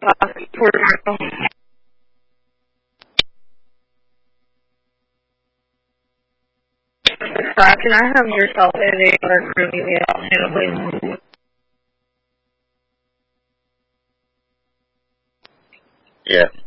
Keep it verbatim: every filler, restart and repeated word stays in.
Uh, can I have yourself in a work room email, please? Yeah.